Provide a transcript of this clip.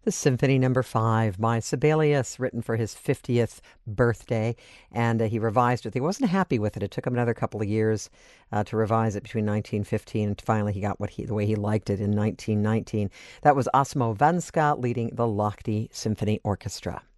The Symphony Number 5 by Sibelius, written for his 50th birthday, and he revised it. He wasn't happy with it. It took him another couple of years to revise it between 1915 and finally he got the way he liked it in 1919. That was Osmo Vanska leading the Lahti Symphony Orchestra.